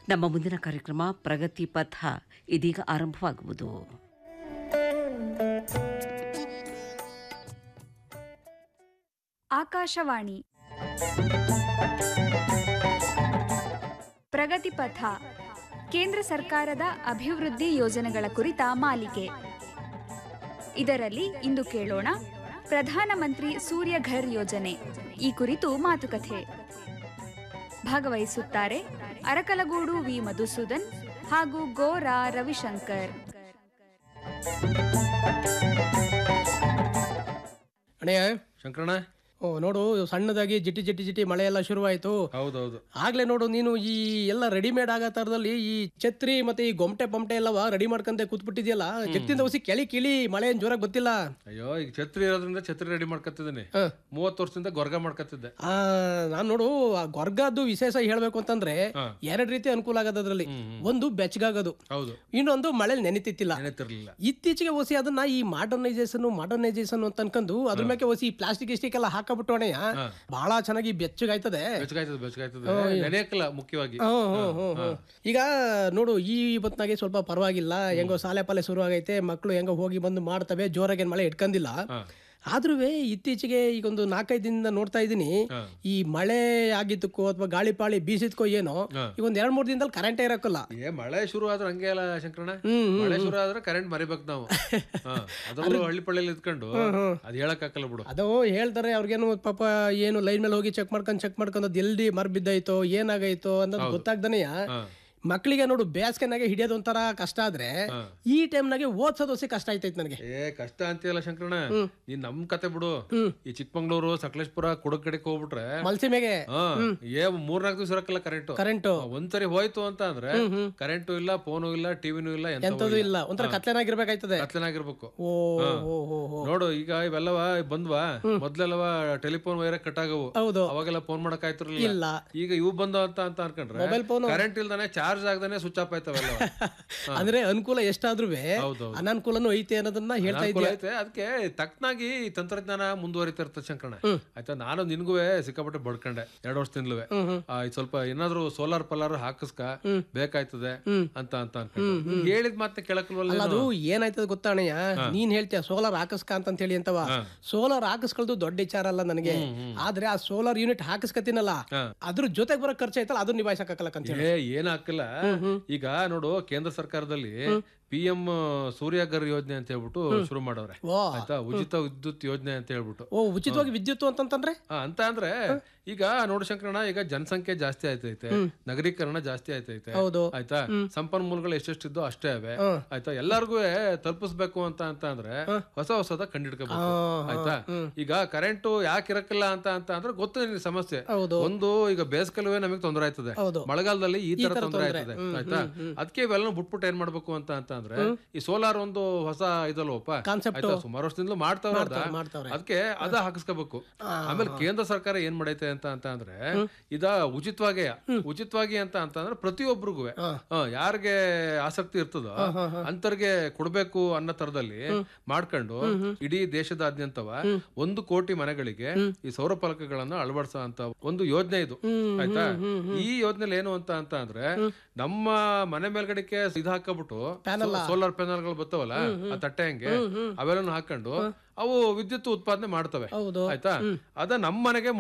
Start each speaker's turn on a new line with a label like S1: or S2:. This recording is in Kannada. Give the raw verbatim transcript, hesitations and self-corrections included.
S1: ನಮ್ಮ ಮುಂದಿನ ಕಾರ್ಯಕ್ರಮ ಪ್ರಗತಿ ಪಥ ಇದೀಗ ಆರಂಭವಾಗುವುದು.
S2: ಆಕಾಶವಾಣಿ ಪ್ರಗತಿ ಪಥ ಕೇಂದ್ರ ಸರ್ಕಾರದ ಅಭಿವೃದ್ಧಿ ಯೋಜನೆಗಳ ಕುರಿತ ಮಾಲಿಕೆ. ಇದರಲ್ಲಿ ಇಂದು ಕೇಳೋಣ ಪ್ರಧಾನಮಂತ್ರಿ ಸೂರ್ಯಘರ್ ಯೋಜನೆ, ಈ ಕುರಿತು ಮಾತುಕತೆ. ಭಾಗವಹಿಸುತ್ತಾರೆ ಅರಕಲಗೂಡು ವಿ ಮಧುಸೂದನ್ ಹಾಗೂ ಗೋರಾ ರವಿಶಂಕರ್.
S3: ಅಣ್ಣಯ್ಯ
S4: ಶಂಕರಣ್ಣ,
S3: ಓ ನೋಡು, ಸಣ್ಣದಾಗಿ ಜಿಟಿ ಜಿಟಿ ಜಿಟಿ ಮಳೆ ಎಲ್ಲ ಶುರುವಾಯ್ತು.
S4: ಹೌದೌದು.
S3: ಆಗ್ಲೇ ನೋಡು ನೀನು ಈ ಎಲ್ಲ ರೆಡಿಮೇಡ್ ಆಗೋ ತರದಲ್ಲಿ ಈ ಛತ್ರಿ ಮತ್ತೆ ಈ ಗೊಮಟೆ ಪಂಟೆ ಎಲ್ಲವ ರೆಡಿ ಮಾಡ್ಕೊಂಡೆ ಕೂತ್ಬಿಟ್ಟಿದ್ಯಲ್ಲ. ಜಗತ್ತಿಂದ ಹೊಸಿ ಕೆಳಿ ಕಿಳಿ ಮಳೆ ಏನ್ ಜೋರಾಗಿ ಗೊತ್ತಿಲ್ಲ.
S4: ಅಯ್ಯೋ, ಈಗ ಛತ್ರಿ ಇರೋದ್ರಿಂದ ಛತ್ರಿ ರೆಡಿ ಮಾಡ್ಕೊತಿದ್ದೀನಿ. ಮೂವತ್ತು ವರ್ಷದಿಂದ ಗೊರ್ಗ ಮಾಡ್ಕೊತಿದ್ದೆ.
S3: ಆ ನಾನ್ ನೋಡು, ಆ ಗೊರ್ಗದ್ದು ವಿಶೇಷ ಹೇಳ್ಬೇಕು ಅಂತಂದ್ರೆ ಎರಡ್ ರೀತಿ ಅನುಕೂಲ ಆಗದ ಅದ್ರಲ್ಲಿ. ಒಂದು ಬೆಚ್ಚಗಾಗೋದು,
S4: ಹೌದು.
S3: ಇನ್ನೊಂದು ಮಳೆ ನೆನಿತಿತ್ತಿಲ್ಲ.
S4: ನೆನೆತಿರ್ಲಿಲ್ಲ.
S3: ಇತ್ತೀಚೆಗೆ ಹೊಸಿ ಅದನ್ನ ಈ ಮಾಡರ್ನೈಸೇಷನ್ ಮಾಡರ್ನೈಸೇಷನ್ ಅಂತ ಅನ್ಕೊಂಡು ಅದ್ರ ಮೇಲೆ ಹೊಸಿ ಪ್ಲಾಸ್ಟಿಕ್ ಇಸ್ಟಿಕ್ ಎಲ್ಲ ಹಾಕಬಿಟ್ಟು ಅಣ್ಣಯ್ಯ ಬಹಳ ಚೆನ್ನಾಗಿ ಬೆಚ್ಚಗಾಯ್ತದೆ.
S4: ಬೆಚ್ಚಗಾಯ್ತದೆ ಬೆಚ್ಚಗಾಯ್ತದೆ ನೆನೆಯಕ್ಕಲ್ಲ ಮುಖ್ಯವಾಗಿ.
S3: ಈಗ ನೋಡು, ಈ ಹೊತ್ನಾಗೆ ಸ್ವಲ್ಪ ಪರವಾಗಿಲ್ಲ, ಹೆಂಗೋ ಸಾಲೆ ಪಾಲೆ ಶುರು ಆಗೈತೆ, ಮಕ್ಕಳು ಹೆಂಗೋ ಹೋಗಿ ಬಂದು ಮಾಡ್ತವೆ, ಜೋರಾಗಿ ಮಳೆ ಇಟ್ಕೊಂಡಿಲ್ಲ. ಆದ್ರೂ ಇತ್ತೀಚೆಗೆ ಈಗ ಒಂದು ನಾಲ್ಕೈದು ದಿನದಿಂದ ನೋಡ್ತಾ ಇದ್ದೀನಿ, ಈ ಮಳೆ ಆಗಿದ್ದಕ್ಕೋ ಅಥವಾ ಗಾಳಿ ಪಾಳಿ ಬೀಸಿದ್ಕೋ ಏನೋ ಈಗ ಒಂದ್ ಎರಡ್ ಮೂರ್ ದಿನದಲ್ಲಿ ಕರೆಂಟೇ ಇರಕ್ಕಲ್ಲ.
S4: ಏ ಮಳೆ ಶುರು ಆದ್ರೆ ಹಂಗೆ ಅಲ್ಲ ಶಂಕರಣ್ಣ, ಮಳೆ ಶುರು ಆದ್ರೆ ಕರೆಂಟ್ ಮರಿಬೇಕು ನಾವು. ಅದ್ರಲ್ಲೂ ಹಳ್ಳಿ ಪಳ್ಳಿಯಲ್ಲಿ ಇದ್ಕೊಂಡು ಅದ್ ಹೇಳಕ್ ಹಾಕಲ್ಲ ಬಿಡು.
S3: ಅದು ಹೇಳ್ತಾರೆ ಅವ್ರಿಗೇನು ಪಾಪ, ಏನು ಲೈನ್ ಮೇಲೆ ಹೋಗಿ ಚೆಕ್ ಮಾಡ್ಕೊಂಡ್ ಚೆಕ್ ಮಾಡ್ಕೊಂಡ್ ಅದ್ ಎಲ್ದಿ ಮರ್ ಬಿದ್ದಾಯ್ತೋ ಏನಾಗೈತೋ ಅನ್ನೋದು ಗೊತ್ತಾಗ್ದನೆಯ. ಮಕ್ಕಳಿಗೆ ನೋಡು, ಬೇಸಿಗೆನಾಗೆ ಹಿಡಿಯೋದು ಒಂಥರ ಕಷ್ಟ ಆದ್ರೆ ಈ ಟೈಮ್ನಾಗೆ ಓದ್ಸೋದು ಹೊಸಿ ಕಷ್ಟ ಆಯ್ತೈತೆ ನನಗೆ.
S4: ಏ ಕಷ್ಟ ಅಂತೀಯಲ್ಲ ಶಂಕರಣ್ಣ, ನೀನ್ ನಮ್ ಕತೆ ಬಿಡು. ಈ ಚಿಕ್ಕಮಂಗ್ಳೂರು ಸಕಲೇಶ್ಪುರ ಕುಡಕ್ ಕಡೆಗೆ ಹೋಗ್ಬಿಟ್ರೆ
S3: ಮಲ್ಸಿಮೆಗೆ
S4: ಏ ಮೂರ್ನಾಲ್ಕು ದಿವಸ ಇರಕ್ಕಲ್ಲ ಕರೆಂಟ್.
S3: ಕರೆಂಟ್
S4: ಒಂದ್ಸರಿ ಹೋಯ್ತು ಅಂತ ಅಂದ್ರೆ ಕರೆಂಟು ಇಲ್ಲ, ಫೋನು ಇಲ್ಲ, ಟಿವಿನೂ ಇಲ್ಲ,
S3: ಎಂತದೂ ಇಲ್ಲ. ಒಂಥರ ಕತ್ಲೆನಾಗಿರ್ಬೇಕಾಯ್ತದೆ.
S4: ಕತ್ಲೆನಾಗಿರ್ಬೇಕು.
S3: ಓ
S4: ನೋಡು, ಈಗ ಇವೆಲ್ಲವ ಬಂದ್ವಾ, ಮೊದ್ಲೆಲ್ಲವ ಟೆಲಿಫೋನ್ ವೈರ್ ಕಟ್ ಆಗವು.
S3: ಹೌದು.
S4: ಅವಾಗೆಲ್ಲ ಫೋನ್ ಮಾಡಕ್ ಆಯ್ತಿರ್ಲಿಲ್ಲ. ಈಗ ಇವು ಬಂದವ ಅಂತ ಅಂತ ಅನ್ಕೊಂಡ್ರೆ
S3: mobile phone
S4: current ಇಲ್ದಾನೆ charge ಆಗದಾನೆ switch off ಆಯ್ತವೆಲ್ಲ.
S3: ಅಂದ್ರೆ ಅನುಕೂಲ ಎಷ್ಟಾದ್ರೂ ಅನಾನುಕೂಲನೂ ಐತೆ ಅನ್ನೋದನ್ನ ಹೇಳ್ತಾ ಇದ್ದೆ.
S4: ಅದಕ್ಕೆ ತಕ್ಕನಾಗಿ ತಂತ್ರಜ್ಞಾನ ಮುಂದುವರಿತಾ ಇರ್ತದೆ ಶಂಕರಣ್ಣ. ಆಯ್ತಾ, ನಾನು ನಿನ್ಗೂ ಸಿಕ್ಕಾಪಟ್ಟೆ ಬಡ್ಕೊಂಡೆ ಎರಡು ವರ್ಷದಿಂದಲೂ. ಸ್ವಲ್ಪ ಏನಾದ್ರು ಸೋಲಾರ್ ಪಲಾರ್ ಹಾಕಿಸ್ಕ ಬೇಕಾಯ್ತದೆ ಅಂತ ಅಂತ ಅನ್ಕೊಂಡು ಹೇಳಿದ್ ಮತ್ತೆ ಕೇಳಕ್ಲ್ವಲ್ಲ.
S3: ಅದು ಏನಾಯ್ತದ ಗೊತ್ತಾಣಯ್ಯ, ನೀನ್ ಹೇಳ್ತೀಯ ಸೋಲಾರ್ ಹಾಕಿಸ್ಕ ಅಂತ ಹೇಳಿ ಅಂತವ. ಸೋಲಾರ್ ಹಾಕಿಸ್ಕೊಳ್ದು ದೊಡ್ಡ ವಿಚಾರ ಅಲ್ಲ ನನಗೆ, ಆದ್ರೆ ಆ ಸೋಲಾರ್ ಯೂನಿಟ್ ಹಾಕಿಸ್ಕತೀನಲ್ಲ ಅದ್ರ ಜೊತೆಗೆ ಬರೋ ಖರ್ಚು ಐತಲ್ಲ ಅದು ನಿಭಾಯಿಸಕ್ಕಾಗಲ್ಲ.
S4: ಏನ್ ಹಾಕಲ್ಲ. ಈಗ ನೋಡು, ಕೇಂದ್ರ ಸರ್ಕಾರದಲ್ಲಿ ಪಿ ಎಂ ಸೂರ್ಯಘರ್ ಯೋಜನೆ ಅಂತ ಹೇಳ್ಬಿಟ್ಟು ಶುರು ಮಾಡವ್ರೆ. ಆಯ್ತಾ, ಉಚಿತ ವಿದ್ಯುತ್ ಯೋಜನೆ ಅಂತ ಹೇಳ್ಬಿಟ್ಟು.
S3: ಓ, ಉಚಿತವಾಗಿ ವಿದ್ಯುತ್ ಅಂತಂದ್ರೆ
S4: ಅಂತ ಅಂದ್ರೆ ಈಗ ನೋಡು ಶಂಕರಣ್ಣ, ಈಗ ಜನಸಂಖ್ಯೆ ಜಾಸ್ತಿ ಆಯ್ತೈತೆ, ನಗರೀಕರಣ ಜಾಸ್ತಿ ಆಯ್ತೈತೆ. ಆಯ್ತಾ, ಸಂಪನ್ಮೂಲಗಳು ಎಷ್ಟೆಷ್ಟಿದ್ದೋ ಅಷ್ಟೇ ಅವೆ. ಆಯ್ತಾ, ಎಲ್ಲರಿಗೂ ತಲುಪಿಸ್ಬೇಕು ಅಂತ ಅಂತ ಅಂದ್ರೆ ಹೊಸ ಹೊಸದ ಕಂಡಿಡ್ಕೋಬೇಕು. ಆಯ್ತಾ, ಈಗ ಕರೆಂಟ್ ಯಾಕೆ ಇರಕ್ಕಿಲ್ಲ ಅಂತ ಅಂತ ಅಂದ್ರೆ ಗೊತ್ತು ನಿನ್ ಸಮಸ್ಯೆ. ಒಂದು, ಈಗ ಬೇಸಿಗೆಲುವೆ ನಮಗೆ ತೊಂದರೆ ಆಯ್ತದೆ, ಮಳೆಗಾಲದಲ್ಲಿ ಈ ತರ ತೊಂದರೆ ಆಯ್ತದೆ. ಆಯ್ತಾ, ಅದಕ್ಕೆ ಇವೆಲ್ಲ ಬಿಟ್ಬಿಟ್ಟು ಏನ್ ಮಾಡ್ಬೇಕು ಅಂತ ಅಂತ ಅಂದ್ರೆ ಈ ಸೋಲಾರ್ ಒಂದು ಹೊಸ ಇದಲ್ವಪ್ಪ, ಸುಮಾರು ವರ್ಷದಿಂದಲೂ ಮಾಡ್ತಾವ್ರ. ಅದಕ್ಕೆ ಅದ ಹಾಕಿಸ್ಕೋಬೇಕು. ಆಮೇಲೆ ಕೇಂದ್ರ ಸರ್ಕಾರ ಏನ್ ಮಾಡೈತೆ ಅಂತ ಅಂತ ಅಂದ್ರೆ ಇದ ಉಚಿತವಾಗಿ ಉಚಿತವಾಗಿ ಅಂತ ಅಂತ ಅಂದ್ರೆ ಪ್ರತಿಯೊಬ್ಬರಿಗೂ ಯಾರಿಗೆ ಆಸಕ್ತಿ ಇರ್ತದೋ ಅಂತರ್ಗೆ ಕೊಡ್ಬೇಕು ಅನ್ನೋ ತರದಲ್ಲಿ ಮಾಡ್ಕೊಂಡು ಇಡೀ ದೇಶದಾದ್ಯಂತವ ಒಂದು ಕೋಟಿ ಮನೆಗಳಿಗೆ ಈ ಸೌರ ಫಲಕಗಳನ್ನ ಅಳವಡಿಸೋ ಅಂತ ಒಂದು ಯೋಜನೆ ಇದು. ಆಯ್ತಾ, ಈ ಯೋಜನೆ ಏನು ಅಂತ ಅಂತ ಅಂದ್ರೆ ನಮ್ಮ ಮನೆ ಮೇಲ್ಗಡೆಗೆ ಇದು ಹಾಕಬಿಟ್ಟು ಸೋಲಾರ್ ಪ್ಯಾನಲ್ ಗಳು ಬರ್ತಾವಲ್ಲ, ಆ ತಟ್ಟೆ ಹಂಗೆ ಅವೆಲ್ಲ ಹಾಕೊಂಡು ಅವು ವಿದ್ಯುತ್ ಉತ್ಪಾದನೆ ಮಾಡ್ತವೆ. ಆಯ್ತಾ, ಅದ ನಮ್ಮ ಮನೆಗೆ